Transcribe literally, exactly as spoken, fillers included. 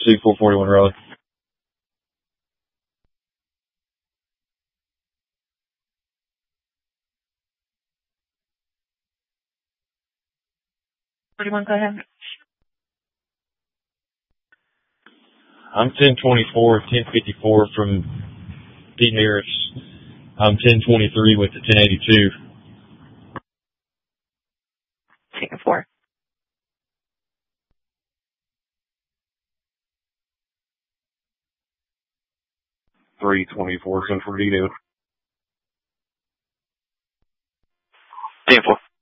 two four forty-one Raleigh. forty-one, go ahead. I'm ten twenty-four, ten fifty-four from Pete Harris. I'm ten twenty-three with the ten eighty-two. Taking four. three twenty-four, San Fernandino. ten four.